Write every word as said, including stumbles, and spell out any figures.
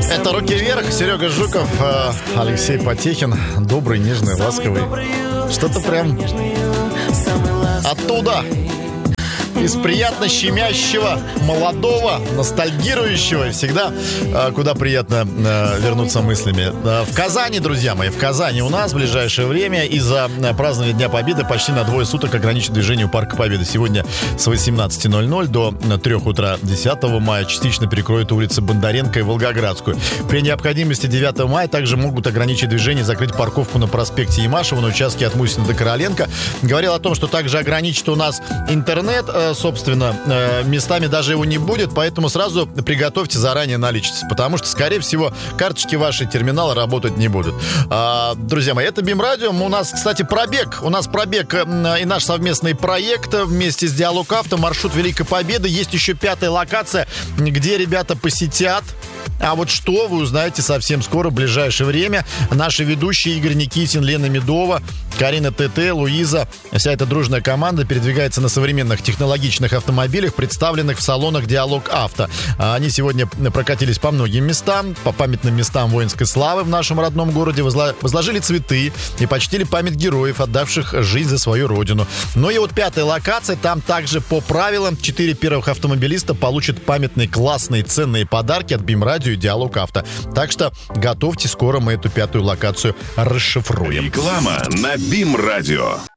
Это «Руки вверх», Серега Жуков, Алексей Потехин. Добрый, нежный, ласковый. Что-то прям оттуда, из приятно щемящего, молодого, ностальгирующего. Всегда э, куда приятно э, вернуться мыслями. Э, в Казани, друзья мои, в Казани у нас в ближайшее время из-за э, празднования Дня Победы почти на двое суток ограничено движение у Парка Победы. Сегодня с восемнадцати ноль-ноль до трёх утра десятого мая частично перекроют улицы Бондаренко и Волгоградскую. При необходимости девятого мая также могут ограничить движение и закрыть парковку на проспекте Ямашева на участке от Мусина до Короленко. Говорил о том, что также ограничит у нас интернет. Собственно, местами даже его не будет, поэтому сразу приготовьте заранее наличность, потому что, скорее всего, карточки вашей терминала работать не будут. А, друзья мои, это БИМ-радио. У нас, кстати, пробег. У нас пробег и наш совместный проект вместе с Диалог Авто, маршрут Великой Победы. Есть еще пятая локация, где ребята посетят. А вот что, вы узнаете совсем скоро, в ближайшее время. Наши ведущие Игорь Никитин, Лена Медова, Карина ТТ, Луиза. Вся эта дружная команда передвигается на современных технологичных автомобилях, представленных в салонах Диалог Авто. Они сегодня прокатились по многим местам, по памятным местам воинской славы в нашем родном городе, возложили цветы и почтили память героев, отдавших жизнь за свою родину. Ну и вот пятая локация, там также по правилам четыре первых автомобилиста получат памятные, классные, ценные подарки от БИМ-радио и Диалог Авто. Так что готовьте, скоро мы эту пятую локацию расшифруем. Реклама на БИМ-радио.